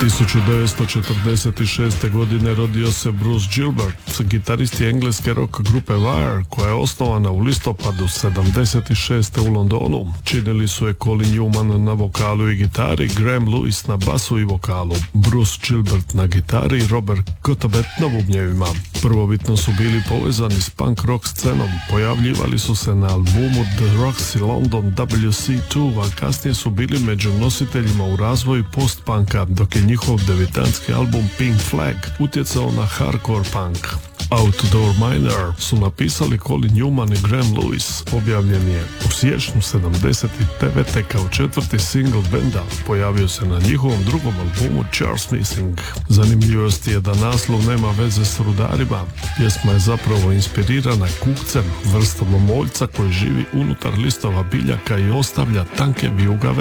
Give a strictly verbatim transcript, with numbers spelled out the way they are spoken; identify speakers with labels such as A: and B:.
A: tisuću devetsto četrdeset šeste. godine rodio se Bruce Gilbert, gitarist engleske rock grupe Wire, koja je osnovana u listopadu sedamdeset šeste. u Londonu. Činili su je Colin Newman na vokalu i gitari, Graham Lewis na basu i vokalu, Bruce Gilbert na gitari i Robert Gotobed na bubnjevima. Prvobitno su bili povezani s punk rock scenom, pojavljivali su se na albumu The Roxy London W C dva, a kasnije su bili među nositeljima u razvoju post-punka, dok je njihov debitantski album Pink Flag utjecao na hardcore punk. Outdoor Miner su napisali Colin Newman i Graham Lewis. Objavljen je u siječnju sedamdeset devete. kao četvrti single benda. Pojavio se na njihovom drugom albumu Charles Missing. Zanimljivost je da naslov nema veze s rudarima. Pjesma je zapravo inspirirana kukcem, vrstom moljca koji živi unutar listova biljaka i ostavlja tanke vijugave